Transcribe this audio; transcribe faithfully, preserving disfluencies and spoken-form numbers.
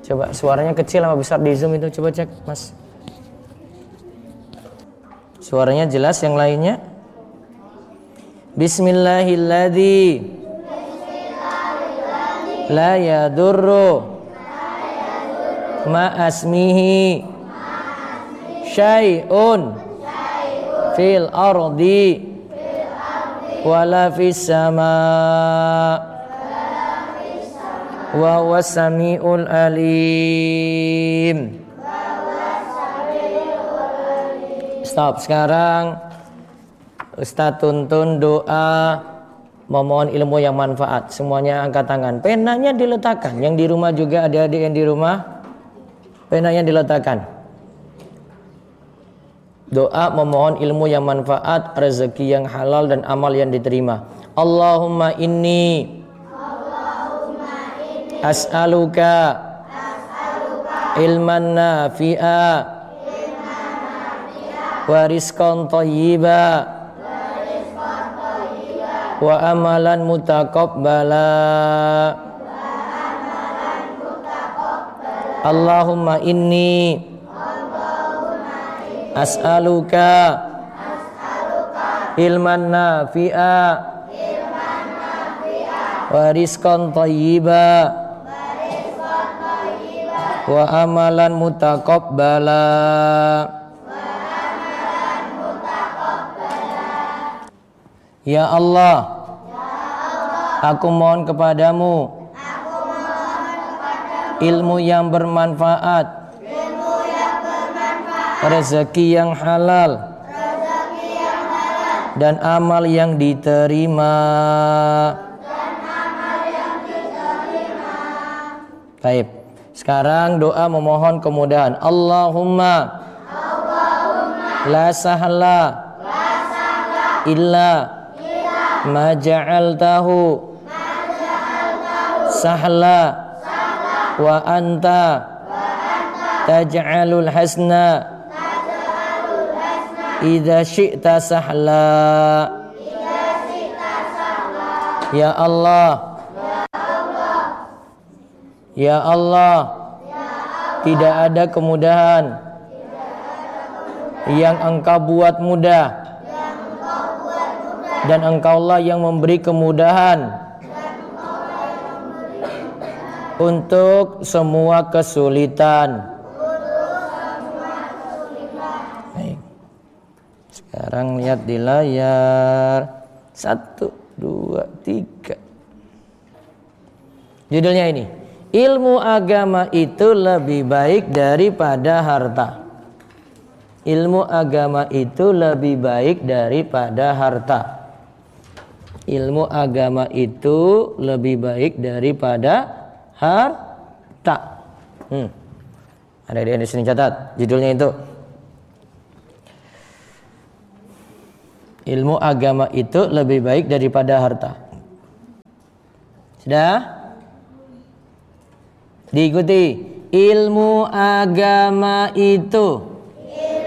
Coba suaranya kecil sama besar di Zoom itu, coba cek Mas. Suaranya jelas, yang lainnya? Bismillahilladzi la yadurru ma asmihi syai'un fil ardi wala fis sama' wa huwas samiul alim. Stop. Sekarang Ustaz tuntun doa memohon ilmu yang manfaat. Semuanya angkat tangan. Penanya diletakkan. Yang di rumah juga, adik-adik yang di rumah, penanya diletakkan. Doa memohon ilmu yang manfaat, rezeki yang halal dan amal yang diterima. Allahumma inni as'aluka ilman nafi'a wa rizqan thayyiba wa amalan mutaqabbala. Allahumma inni as'aluka ilman nafi'a wa rizqan thayyiba wa amalan mutaqabbala. Ya Allah, aku mohon kepadamu ilmu yang bermanfaat, rezeki yang halal, dan amal yang diterima. Baik. Sekarang doa memohon kemudahan. Allahumma, Allahumma la sahla, la sahla illa, illa ma ja'altahu, ma ja'altahu sahla, sahla wa anta, wa anta taj'alul hasna, taj'alul hasna idza syi'ta sahla. Idza syi'ta sahla. Ya Allah, Ya Allah, tidak ada kemudahan yang Engkau buat mudah, dan Engkaulah yang memberi kemudahan untuk semua kesulitan. Baik. Sekarang lihat di layar. Satu, dua, tiga. Judulnya ini, ilmu agama itu lebih baik daripada harta. Ilmu agama itu lebih baik daripada harta. Ilmu agama itu lebih baik daripada harta. Hmm. Ada di sini catat judulnya itu. Ilmu agama itu lebih baik daripada harta. Sudah? Diikuti. Ilmu agama itu